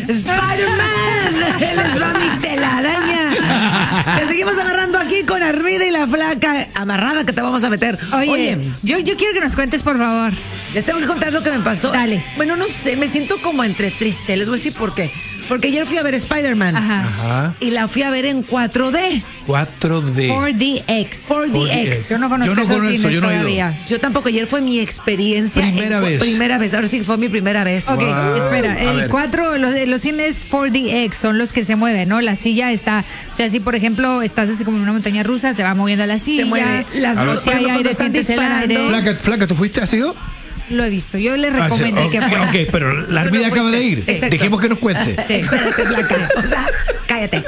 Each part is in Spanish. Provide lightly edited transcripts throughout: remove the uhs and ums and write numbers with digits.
¡Spider-Man! ¡Él es Mami Telaraña! Te seguimos agarrando aquí con Armida y la Flaca. Amarrada que te vamos a meter. Oye, yo quiero que nos cuentes, por favor. Les tengo que contar lo que me pasó. Dale. Bueno, no sé, me siento como entre triste. Les voy a decir por qué. Porque ayer fui a ver Spider-Man. Ajá. Y la fui a ver en 4D. 4D. 4DX. 4DX. Yo no conozco esos cines yo no he ido. todavía. Yo tampoco, ayer fue mi experiencia. Primera vez. Primera vez, ahora sí que fue mi primera vez. Ok, Wow. espera, A ver. los cines 4DX son los que se mueven, ¿no? La silla está, o sea, si por ejemplo estás así como en una montaña rusa, se va moviendo la silla. Se mueve. Las A ver. luces, Si hay cuando aire, están sientes el disparando. aire. Flaca, ¿tú fuiste? ¿Has ido? Lo he visto, yo le recomendé que fuera. Ok, pero la Tú Armida no acaba de fuiste. ir. Exacto. Dejemos que nos cuente. Sí. Espérate, Flaca. O sea, cállate.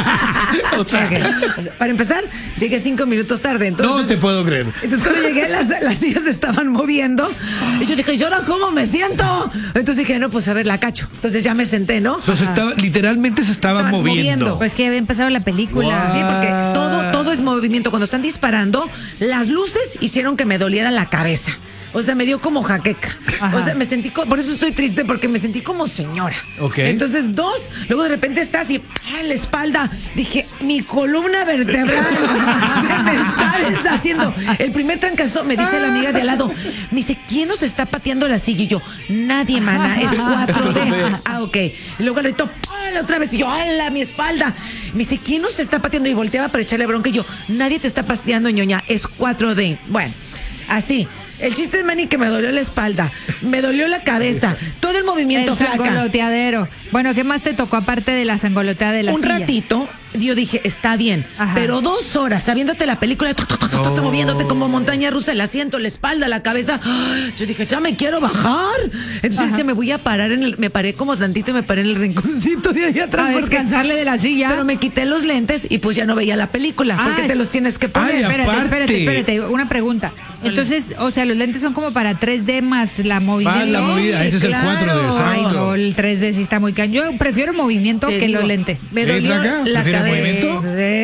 O sea, O sea, para empezar, llegué 5 minutos tarde. Entonces, no te puedo creer. Entonces cuando llegué las sillas se estaban moviendo y yo dije, ¿y ahora cómo me siento? Entonces dije, no, pues a ver, la cacho. Entonces ya me senté, ¿no? Entonces literalmente se estaban Estaban moviendo. moviendo. Pues que había empezado la película. Wow. Sí, porque todo es movimiento. Cuando están disparando, las luces hicieron que me doliera la cabeza. O sea, me dio como jaqueca. Ajá. O sea, me sentí, por eso estoy triste, porque me sentí como señora. Ok. Entonces, luego de repente estás y en la espalda, dije, mi columna vertebral se me está deshaciendo. El primer trancazo, me dice la amiga de al lado, me dice, ¿quién nos está pateando la silla? Y yo, nadie, mana, es 4D. Ah, ok. Y luego le grito, ¡hola! Otra vez, y yo, ¡hala, mi espalda! Me dice, ¿quién nos está pateando? Y volteaba para echarle bronca, y yo, nadie te está pateando, ñoña, es 4D. Bueno, así. El chiste es, Manny, que me dolió la espalda, me dolió la cabeza, todo el movimiento, El Flaca. sangoloteadero. Bueno, ¿qué más te tocó aparte de la sangoloteada de la Un silla? ratito, yo dije, está bien, Ajá. pero 2 horas, sabiéndote la película, moviéndote como montaña rusa, el asiento, la espalda, la cabeza, yo dije, ya me quiero bajar. Entonces decía, me voy a parar me paré como tantito y me paré en el rinconcito de ahí atrás. A porque- descansarle de la silla. Pero me quité los lentes y pues ya no veía la película, porque te los tienes que poner. Ay, aparte. Espérate, una pregunta. Entonces, o sea, los lentes son como para 3D más la movida. La movida, ese es el claro. 4D, Ay, exacto. no, el 3D sí está muy cañón. Yo prefiero el movimiento Te que digo, los lentes. Me ¿Sí, dolió Flaca? la ¿Prefieres cabeza. movimiento?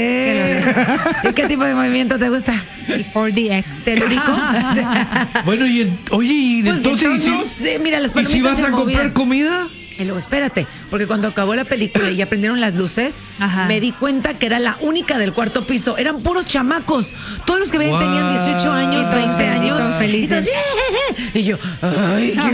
Sí. ¿Y qué tipo de movimiento te gusta? El 4DX. ¿Telúrico? Bueno, oye, y Pues entonces, no sé, mira, las ¿y palomitas si vas se a comprar movían. comida? Y luego, espérate, porque cuando acabó la película y ya prendieron las luces, Ajá. me di cuenta que era la única del cuarto piso. Eran puros chamacos. Todos los que venían tenían 18 años, Todos 20 años. todos felices. Y, todos, y yo, ay, qué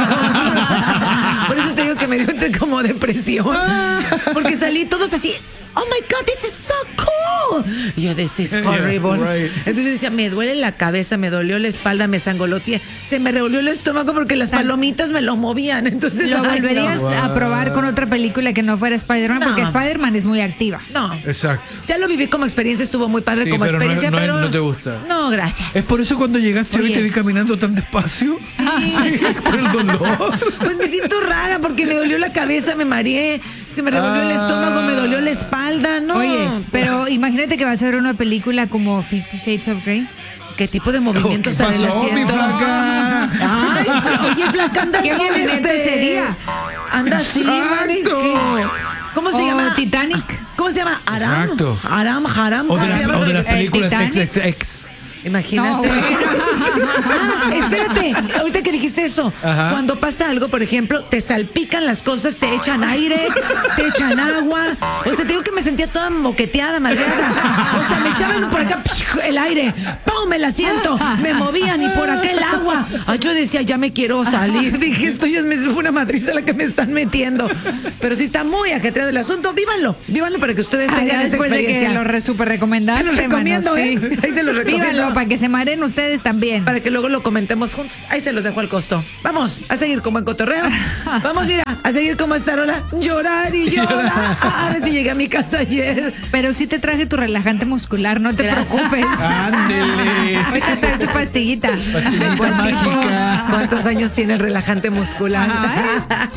horror. Por eso te digo que me dio entre como depresión. Porque salí todos así, oh my God, this is so cool. Y yo, this is horrible. Yeah, right. Entonces yo decía, me duele la cabeza, me dolió la espalda, me sangoloteé. Se me revolvió el estómago porque las palomitas me lo movían. Entonces, ¿Lo ay, volverías no. a probar con otra película que no fuera Spider-Man? No. Porque Spider-Man es muy activa. No. Exacto. Ya lo viví como experiencia, estuvo muy padre Sí, como pero no- experiencia, no- pero no te gusta. No, gracias. ¿Es por eso cuando llegaste hoy Oye. te vi caminando tan despacio? Sí, por el dolor. Pues me siento rara porque me dolió la cabeza, me mareé, se me revolvió el estómago, me dolió la espalda, no. Oye, pero imagínate que vas a ver una película como 50 Shades of Grey. ¿Qué tipo de movimientos ¿Qué hará el pasó, mi asiento? flaca? Ay, oye, Flaca, anda ¿Qué bien, movimiento ese día? Anda así, Mari, Exacto. ¿qué? ¿Cómo se O llama? Titanic. ¿Cómo se llama? Aram. Exacto. Aram, Haram. O ¿Cómo se llama? de las ¿El películas Titanic? XXX. Imagínate. No, Ah, espérate, ahorita que dijiste eso, Ajá. cuando pasa algo, por ejemplo, te salpican las cosas, te echan aire, te echan agua. O sea, te digo que me sentía toda moqueteada, madreada. O sea, me echaban por acá el aire, ¡pum! El asiento, me movían y por acá el agua. Ay, yo decía, ya me quiero salir. Dije, esto ya me sube una matriz la que me están metiendo. Pero sí está muy ajetreado el asunto. Vívanlo para que ustedes tengan esa después de experiencia. que lo super recomendaste. Se los recomiendo, mano, ¿eh? sí. Ahí se los recomiendo. Vívanlo para que se mareen ustedes también. Para que luego lo comentemos juntos. Ahí se los dejo al costo. Vamos a seguir como en cotorreo. Vamos, mira, a seguir como esta rola. Llorar y llorar. Ahora sí llegué a mi casa ayer. Pero sí te traje tu relajante muscular, no te preocupes. Ándele. Ahorita te doy tu pastillita. Pastillita mágica. ¿Cuántos años tiene el relajante muscular? Ajá.